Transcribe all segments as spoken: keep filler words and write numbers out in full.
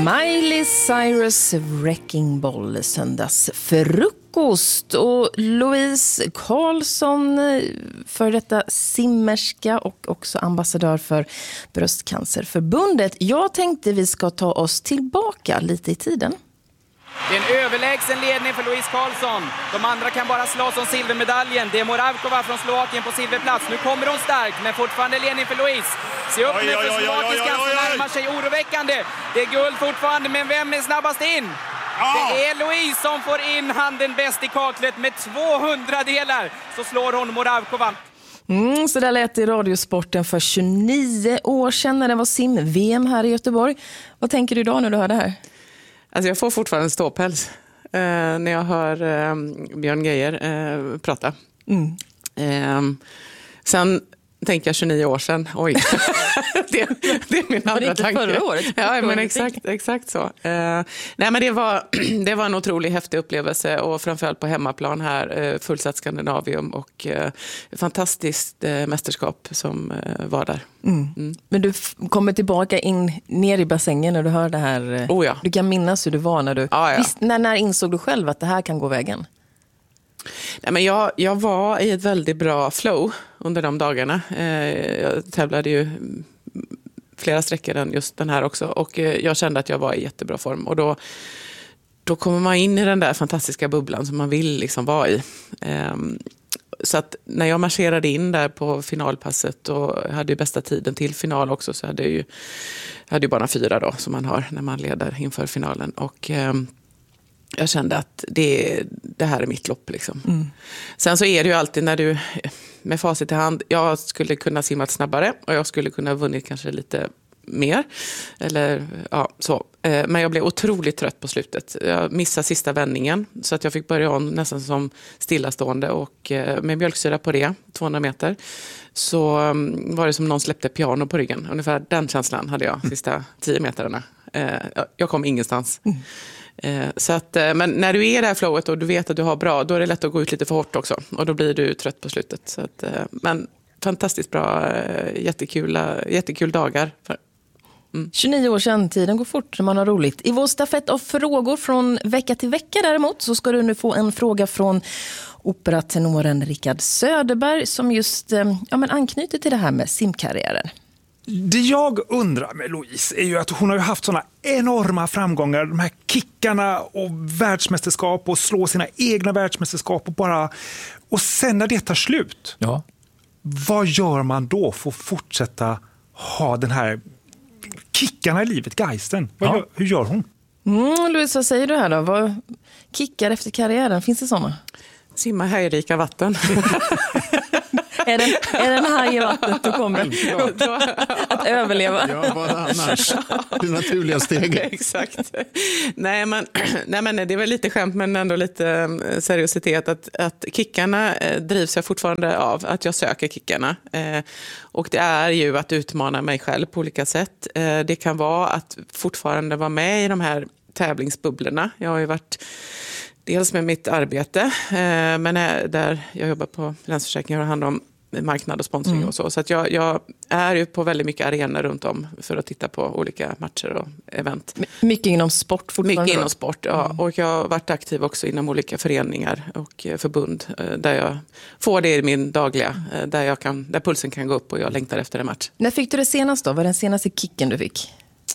Miley Cyrus Wrecking Ball, söndagsfrukost. Och Louise Karlsson, för detta simmerska och också ambassadör för Bröstcancerförbundet. Jag tänkte vi ska ta oss tillbaka lite i tiden. Det är en överlägsen ledning för Louise Karlsson. De andra kan bara slåss om silvermedaljen. Det är Moravkova från Slovakien på silverplats. Nu kommer hon stark, men fortfarande ledning för Louise. Se upp nu för Slovakisk cancer närmar sig oroväckande. Det är guld fortfarande, men vem är snabbast in? Ja. Det är Louise som får in handen bäst i kaklet med tvåhundra delar. Så slår hon Moravkova. Mm, så där lät i Radiosporten för tjugonio år sedan när det var sim-V M här i Göteborg. Vad tänker du idag när du hör det här? Alltså jag får fortfarande ståpäls eh, när jag hör eh, Björn Geijer eh, prata. Mm. Eh, sen tänker jag tjugonio år sedan. Oj, det, det är min andra det inte tanke. Förra året? Ja, men exakt, exakt så. Eh, nej, men det var, det var en otroligt häftig upplevelse och framförallt på hemmaplan här. Eh, fullsatt Skandinavium och eh, fantastiskt eh, mästerskap som eh, var där. Mm. Mm. Men du f- kommer tillbaka in ner i bassängen när du hör det här. Oh ja. Du kan minnas hur du var när du... Ja, ja. Visst, när, när insåg du själv att det här kan gå vägen? Nej, men jag, jag var i ett väldigt bra flow under de dagarna. Eh, jag tävlade ju flera sträckor än just den här också. Och eh, jag kände att jag var i jättebra form. Och då, då kommer man in i den där fantastiska bubblan som man vill liksom vara i. Eh, så att när jag marscherade in där på finalpasset och hade ju bästa tiden till final också, så hade jag ju, hade ju bara fyra då som man har när man leder inför finalen. Och... Eh, jag kände att det, det här är mitt lopp. Liksom. Mm. Sen så är det ju alltid när du, med facit i hand, jag skulle kunna simmat snabbare och jag skulle kunna ha vunnit kanske lite mer. Eller, ja, så. Men jag blev otroligt trött på slutet. Jag missade sista vändningen så att jag fick börja om nästan som stillastående och med mjölksyra på det, tvåhundra meter. Så var det som någon släppte piano på ryggen. Ungefär den känslan hade jag sista tio meterna. Jag kom ingenstans. Mm. Så att, men när du är i det här flowet och du vet att du har bra, då är det lätt att gå ut lite för hårt också. Och då blir du trött på slutet. Så att, men fantastiskt bra, jättekul, jättekul dagar. Mm. tjugonio år sedan, tiden går fort när man har roligt. I vår stafett av frågor från vecka till vecka däremot så ska du nu få en fråga från operatenoren Rickard Söderberg som just ja, men anknyter till det här med simkarriären. Det jag undrar med Louise är ju att hon har ju haft såna enorma framgångar, de här kickarna och världsmästerskap och slå sina egna världsmästerskap och bara, och sen när det tar slut, ja. Vad gör man då för att fortsätta ha den här kickarna i livet, geisten? Vad ja. gör, hur gör hon? Mm, Louise, vad säger du här då? Vad kickar efter karriären? Finns det såna? Simma hejrika vatten. Är den, är den här i vattnet då kommer att överleva? Ja, vad annars? Det naturliga steget. Exakt. Nej men, nej, men det är väl lite skämt men ändå lite seriositet. Att, att kickarna drivs jag fortfarande av. Att jag söker kickarna. Eh, och det är ju att utmana mig själv på olika sätt. Eh, det kan vara att fortfarande vara med i de här tävlingsbubblorna. Jag har ju varit... Dels med mitt arbete, eh, men där jag jobbar på Länsförsäkringar och handlar om marknad och sponsring mm. och så. Så att jag, jag är ju på väldigt mycket arenor runt om för att titta på olika matcher och event. Mycket inom sport fortfarande? Mycket inom sport, ja. Mm. Och jag har varit aktiv också inom olika föreningar och förbund där jag får det i min dagliga, där, jag kan, där pulsen kan gå upp och jag längtar efter en match. När fick du det senast då? Vad är den senaste kicken du fick?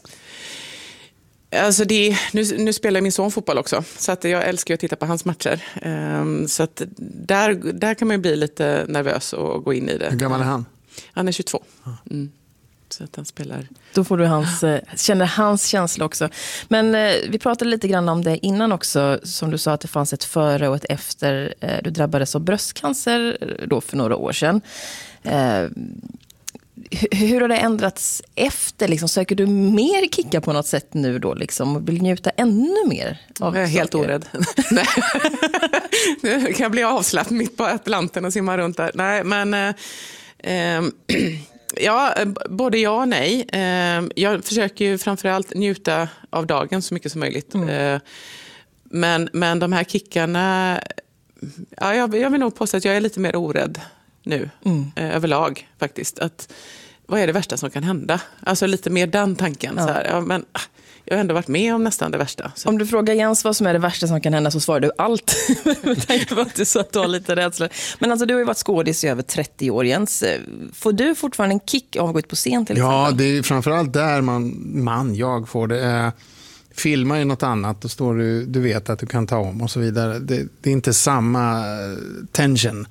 Alltså det, nu, nu spelar min son fotboll också, så att jag älskar att titta på hans matcher. Um, så att där, där kan man ju bli lite nervös och gå in i det. Hur gammal är han? Han är tjugotvå. Mm. Så att han spelar. Då får du hans, känner hans känsla också. Men eh, vi pratade lite grann om det innan också, som du sa att det fanns ett före och ett efter. Eh, du drabbades av bröstcancer då för några år sedan. Eh, Hur har det ändrats efter? Liksom, söker du mer kicka på något sätt nu då? Liksom, och vill njuta ännu mer? Av jag är helt orädd. Nej. Nu kan jag bli avslappnad mitt på Atlanten och simma runt där. Nej, men... Eh, eh, ja, både ja och nej. Eh, jag försöker ju framförallt njuta av dagen så mycket som möjligt. Mm. Eh, men, men de här kickarna... Ja, jag, jag vill nog påstå att jag är lite mer orädd nu mm. eh, överlag faktiskt. Att, vad är det värsta som kan hända? Alltså lite mer den tanken. Ja. Så här, ja, men, jag har ändå varit med om nästan det värsta. Så. Om du frågar Jens vad som är det värsta som kan hända så svarar du allt. Med tanke på att du sa att du har lite rädsla. Men alltså du har ju varit skådis i över trettio år, Jens. Får du fortfarande en kick av att gå ut på scen till exempel? Ja, det är framförallt där man, man jag får det. Eh, filma är något annat, då står du, du vet att du kan ta om och så vidare. Det, det är inte samma tension.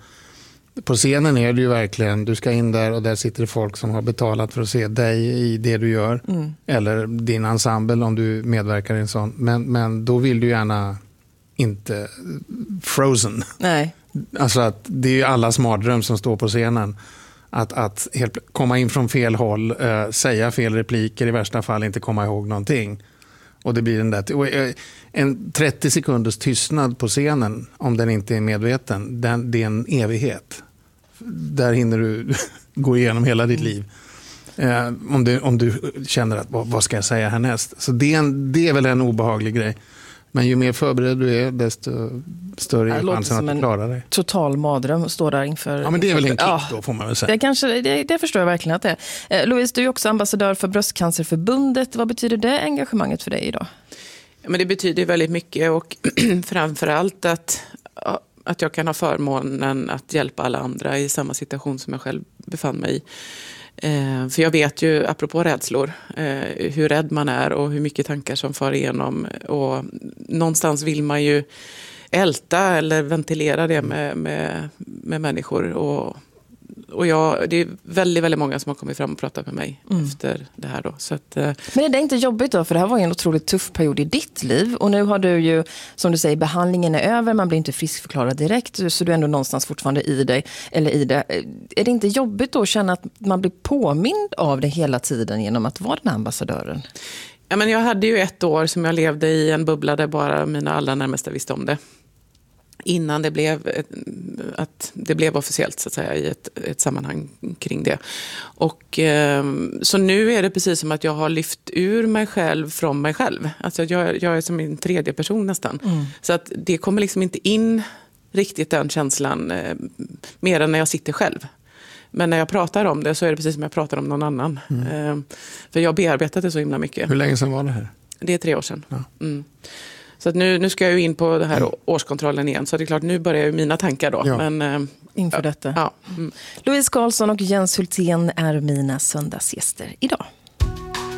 På scenen är det ju verkligen, du ska in där och där sitter det folk som har betalat för att se dig i det du gör. Mm. Eller din ensemble om du medverkar i en sån. Men, men då vill du gärna inte frozen. Nej. Alltså att det är ju allas mardröm som står på scenen. Att, att helt, komma in från fel håll, äh, säga fel repliker, i värsta fall inte komma ihåg någonting. Och det blir den där, och en trettio sekunders tystnad på scenen, om den inte är medveten, den, det är en evighet. Där hinner du gå igenom hela ditt liv. Eh, om, du, om du känner att, vad, vad ska jag säga härnäst? Så det är, en, det är väl en obehaglig grej. Men ju mer förberedd du är, desto större är chansen att du klarar dig. Total madröm står där inför... Ja, men det är väl en kick ja, då, får man väl säga. Det, kanske, det, det förstår jag verkligen att det är. Eh, Louise, du är också ambassadör för Bröstcancerförbundet. Vad betyder det engagemanget för dig idag? Ja, men det betyder väldigt mycket och framförallt att, att jag kan ha förmånen att hjälpa alla andra i samma situation som jag själv befann mig i. Eh, för jag vet ju, apropå rädslor, eh, hur rädd man är och hur mycket tankar som far igenom. Och någonstans vill man ju älta eller ventilera det med, med, med människor. Och, och jag, det är väldigt, väldigt många som har kommit fram och pratat med mig mm. efter det här då. Så att, eh. Men är det inte jobbigt då? För det här var ju en otroligt tuff period i ditt liv. Och nu har du ju, som du säger, behandlingen är över. Man blir inte friskförklarad direkt. Så du är ändå någonstans fortfarande i dig. Eller i det. Är det inte jobbigt då att känna att man blir påmind av det hela tiden genom att vara den här ambassadören? Ja, men jag hade ju ett år som jag levde i en bubbla där bara mina allra närmaste visste om det. Innan det blev, att det blev officiellt så att säga, i ett, ett sammanhang kring det. Och, eh, så nu är det precis som att jag har lyft ur mig själv från mig själv. Alltså jag, jag är som en tredje person nästan. Mm. Så att det kommer liksom inte in riktigt den känslan eh, mer än när jag sitter själv. Men när jag pratar om det så är det precis som jag pratar om någon annan. Mm. Eh, för jag har bearbetat det så himla mycket. Hur länge sedan var det här? Det är tre år sedan. Ja. Mm. Så att nu, nu ska jag ju in på det här mm. årskontrollen igen. Så det är klart, nu börjar ju mina tankar då. Ja. Men, eh, inför ja, detta. Ja. Mm. Louise Karlsson och Jens Hultén är mina söndagsgäster idag.